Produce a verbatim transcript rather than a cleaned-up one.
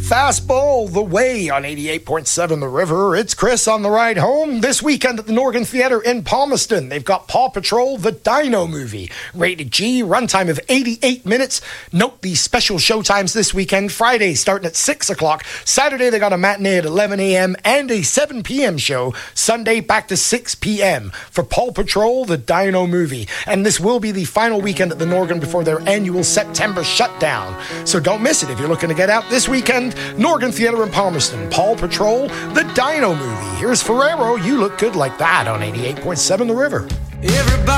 Fastball the Way on eighty-eight point seven The River. It's Chris on the ride home. This weekend at the Norgan Theatre in Palmerston, they've got Paw Patrol, the Dino Movie. Rated G, runtime of eighty-eight minutes. Note the special showtimes this weekend. Friday starting at six o'clock. Saturday they got a matinee at eleven a.m. and a seven p.m. show. Sunday back to six p.m. for Paw Patrol, the Dino Movie. And this will be the final weekend at the Norgan before their annual September shutdown. So don't miss it if you're looking to get out this weekend. Norgan Theatre in Palmerston, Paw Patrol, the Dino Movie. Here's Ferrero, You Look Good Like That on eighty-eight point seven The River. Everybody